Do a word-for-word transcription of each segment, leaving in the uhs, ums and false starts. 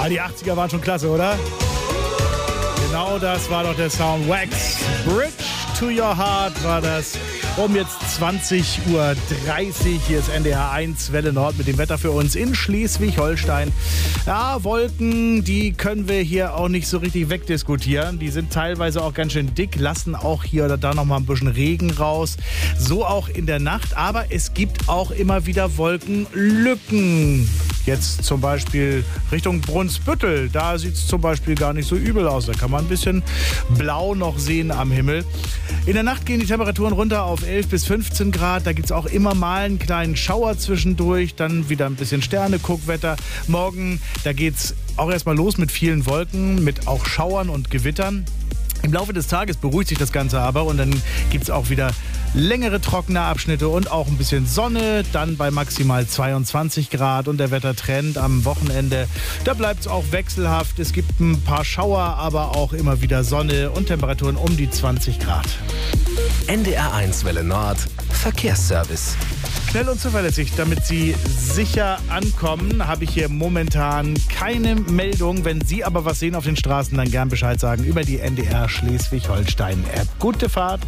die achtziger waren schon klasse, oder? Genau das war doch der Sound. Wax, Bridge to Your Heart war das. Um jetzt zwanzig Uhr dreißig. Hier ist N D R eins Welle Nord mit dem Wetter für uns in Schleswig-Holstein. Ja, Wolken, die können wir hier auch nicht so richtig wegdiskutieren. Die sind teilweise auch ganz schön dick, lassen auch hier oder da noch mal ein bisschen Regen raus. So auch in der Nacht. Aber es gibt auch immer wieder Wolkenlücken. Jetzt zum Beispiel Richtung Brunsbüttel. Da sieht es zum Beispiel gar nicht so übel aus. Da kann man ein bisschen blau noch sehen am Himmel. In der Nacht gehen die Temperaturen runter auf elf bis fünfzehn Grad. Da gibt es auch immer mal einen kleinen Schauer zwischendurch. Dann wieder ein bisschen Sterne-Guckwetter. Morgen, da geht es auch erstmal los mit vielen Wolken, mit auch Schauern und Gewittern. Im Laufe des Tages beruhigt sich das Ganze aber und dann gibt es auch wieder längere trockene Abschnitte und auch ein bisschen Sonne, dann bei maximal zweiundzwanzig Grad und der Wettertrend am Wochenende, da bleibt es auch wechselhaft. Es gibt ein paar Schauer, aber auch immer wieder Sonne und Temperaturen um die zwanzig Grad. N D R eins Welle Nord, Verkehrsservice. Schnell und zuverlässig, damit Sie sicher ankommen, habe ich hier momentan keine Meldung. Wenn Sie aber was sehen auf den Straßen, dann gern Bescheid sagen über die N D R Schleswig-Holstein-App. Gute Fahrt.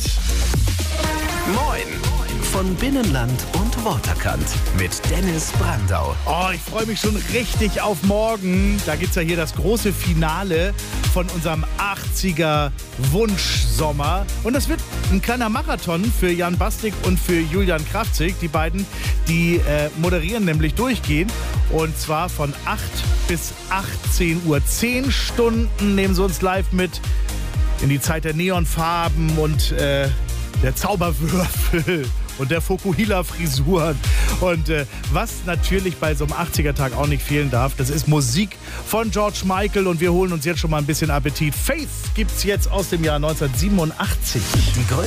Moin von Binnenland und Waterkant mit Dennis Brandau. Oh, ich freue mich schon richtig auf morgen. Da gibt es ja hier das große Finale von unserem achtziger Wunschsommer. Und das wird ein kleiner Marathon für Jan Bastik und für Julian Kraftzig. Die beiden, die äh, moderieren nämlich durchgehend. Und zwar von acht bis achtzehn Uhr. Zehn Stunden nehmen sie uns live mit in die Zeit der Neonfarben und äh, der Zauberwürfel und der Fokuhila-Frisuren. Und äh, was natürlich bei so einem achtziger-Tag auch nicht fehlen darf, das ist Musik von George Michael. Und wir holen uns jetzt schon mal ein bisschen Appetit. Faith gibt's jetzt aus dem Jahr neunzehnhundertsiebenundachtzig. Die